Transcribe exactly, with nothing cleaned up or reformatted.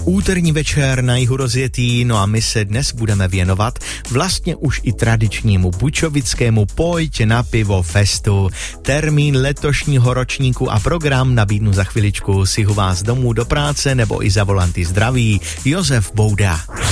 Úterní večer na jihu rozjetý, no a my se dnes budeme věnovat vlastně už i tradičnímu bučovickému Pojď na pivo festu. Termín letošního ročníku a program nabídnu za chviličku. Sihu vás domů do práce nebo i za volanty zdraví Josef Bouda.